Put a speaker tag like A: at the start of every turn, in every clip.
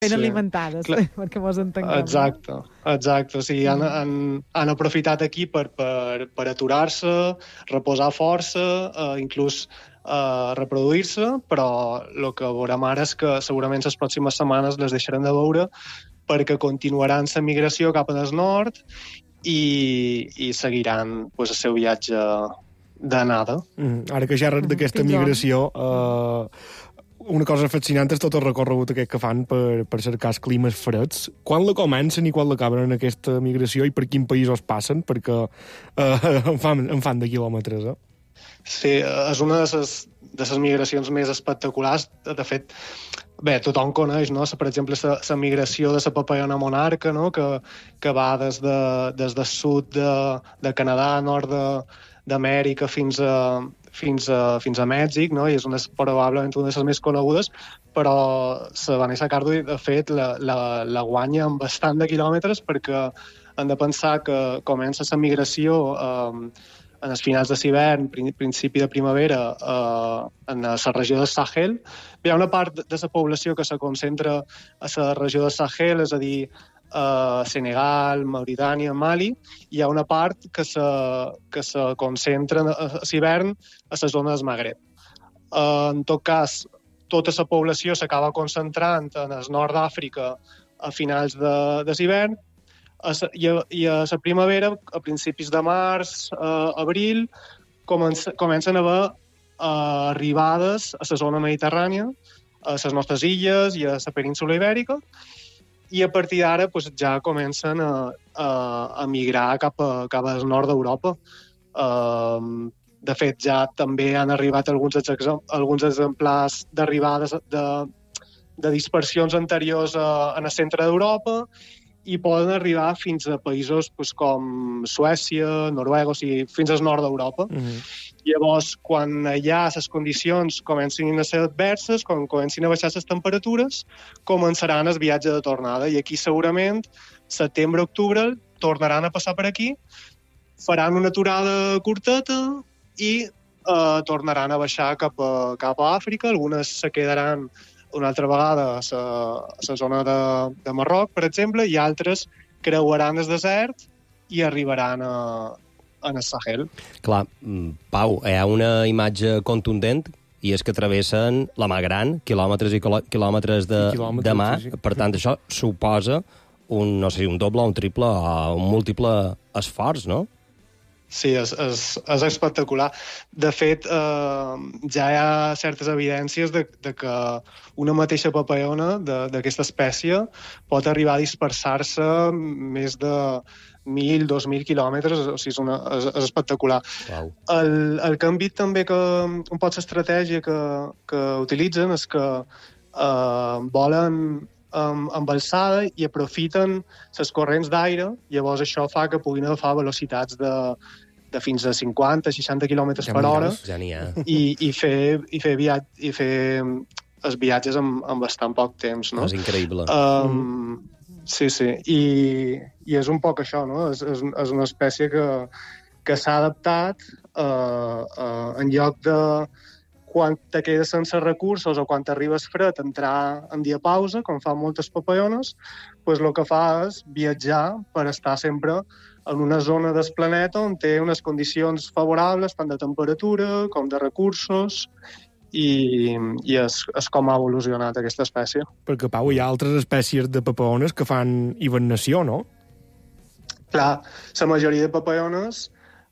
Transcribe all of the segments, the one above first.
A: ben
B: Sí,
A: alimentades, perquè mos entenguem.
B: exacte. O sigui, han aprofitat aquí per aturar-se, reposar força, inclús reproduir-se, però el que veurem ara és que segurament les pròximes setmanes les deixarem de veure perquè continuaran la migració cap al nord i seguiran pues, el seu viatge d'anada.
C: Ara que ja d'aquesta migració, una cosa fascinant és tot el recorregut aquest que fan per cercar els climes freds. Quan la comencen i quan l'acaben en aquesta migració i per quins països passen? Perquè en fan de quilòmetres, eh?
B: Sí, és una de les migracions més espectaculars. De fet, bé, tothom coneix, no? Per exemple, la migració de la papallona monarca, no? Que va des del sud de Canadà, nord d'Amèrica, fins a Mèxic, no? I és probablement una de les més conegudes, però la Vanessa Cardo, de fet, la guanya amb bastant de quilòmetres perquè hem de pensar que comença la migració en els finals de l'hivern, principi de primavera, en la regió del Sahel. Hi ha una part de la població que se concentra a la regió del Sahel, és a dir, Senegal, Mauritània, Mali. Hi ha una part que se concentra a l'hivern a la zona del Magreb. En tot cas, tota la població s'acaba concentrant en el nord d'Àfrica a finals de l'hivern, i a la primavera, a principis de març, abril, comencen a haver arribades a la zona mediterrània, a les nostres illes i a la península Ibèrica, i a partir d'ara pues, ja comencen a migrar cap al nord d'Europa. De fet, ja també han arribat alguns exemplars d'arribades de dispersions anteriors en el centre d'Europa, i poden arribar fins a països pues, com Suècia, Noruega, o sigui, fins al nord d'Europa. Llavors, quan allà les condicions comencin a ser adverses, quan comencin a baixar les temperatures, començaran el viatge de tornada. I aquí segurament, setembre-octubre, tornaran a passar per aquí, faran una aturada curteta i tornaran a baixar cap a Àfrica. Algunes se quedaran una altra vegada a la zona de Marroc, per exemple, i altres creuaran el desert i arribaran en el Sahel.
D: Clar, Pau, hi ha una imatge contundent i és que travessen la Mar Gran, quilòmetres i quilòmetres de mar. Sí. Per tant, això suposa un doble, un triple o un múltiple esforç, no?
B: Sí, és espectacular. De fet, ja hi ha certes evidències de que una mateixa papallona d'aquesta espècie pot arribar a dispersar-se més de 1.000, 2.000 quilòmetres, o sigui, és espectacular.
D: Wow.
B: El que hem vist també que un pot l'estratègia que utilitzen és que volen amb alçada i aprofiten les corrents d'aire, llavors això fa que puguin agafar velocitats de fins a 50-60 quilòmetres per hora i fer els viatges en bastant poc temps, no?
D: És increïble.
B: Sí, i és un poc això, no? És una espècie que s'ha adaptat en lloc de quan te quedes sense recursos o quan t'arribes fred entrar en diapausa, com fan moltes papallones, doncs el que fa és viatjar per estar sempre en una zona del planeta on té unes condicions favorables tant de temperatura com de recursos i és com ha evolucionat aquesta espècie.
C: Perquè, Pau, hi ha altres espècies de papallones que fan hibernació, no?
B: Clar, la majoria de papallones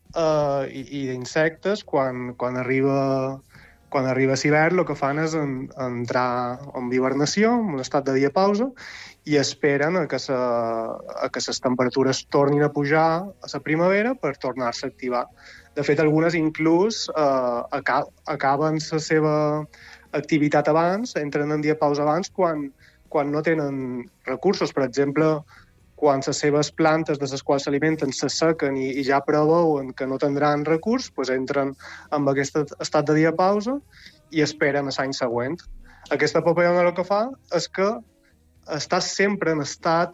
B: i d'insectes, quan arriba l'hivern, el que fan és entrar en hibernació, en un estat de diapausa, i esperen a que les temperatures tornin a pujar a la primavera per tornar-se a activar. De fet, algunes inclús acaben la seva activitat abans, entren en diapausa abans quan no tenen recursos. Per exemple, quan les seves plantes de les quals s'alimenten s'assequen i ja preveuen que no tindran recurs, doncs entren en aquest estat de diapausa i esperen l'any següent. Aquesta papallona el que fa és que està sempre en estat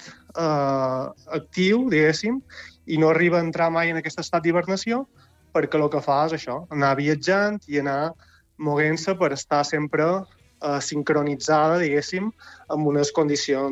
B: actiu, diguéssim, i no arriba a entrar mai en aquest estat d'hibernació perquè el que fa és això, anar viatjant i anar movent-se per estar sempre sincronitzada, diguéssim, amb unes condicions